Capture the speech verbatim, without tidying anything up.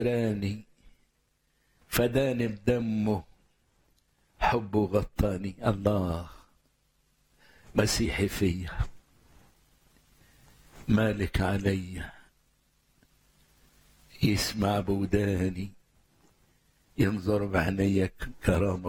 راني فداني بدمه، حبه غطاني. الله مسيحي فيا، مالك علي، يسمع بوداني، ينظر بعينيك كرامة